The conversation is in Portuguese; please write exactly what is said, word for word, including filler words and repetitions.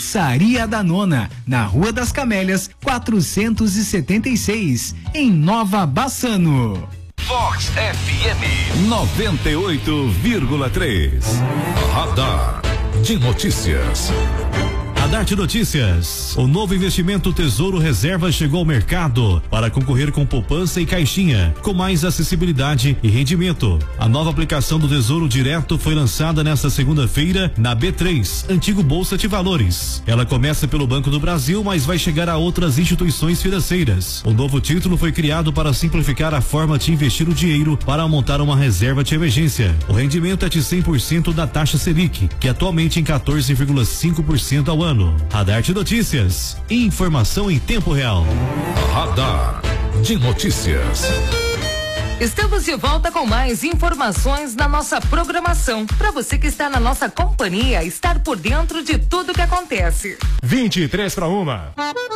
Pizzaria da Nona, na Rua das Camélias, quatrocentos e setenta e seis, em Nova Bassano. Vox F M noventa e oito vírgula três. Radar de notícias. Radar de Notícias. O novo investimento Tesouro Reserva chegou ao mercado para concorrer com poupança e caixinha, com mais acessibilidade e rendimento. A nova aplicação do Tesouro Direto foi lançada nesta segunda-feira na B três, antigo Bolsa de Valores. Ela começa pelo Banco do Brasil, mas vai chegar a outras instituições financeiras. O novo título foi criado para simplificar a forma de investir o dinheiro para montar uma reserva de emergência. O rendimento é de cem por cento da taxa Selic, que atualmente em quatorze vírgula cinco por cento ao ano. Radar de Notícias. Informação em tempo real. Radar de Notícias. Estamos de volta com mais informações na nossa programação. Para você que está na nossa companhia, estar por dentro de tudo que acontece. vinte e três para uma.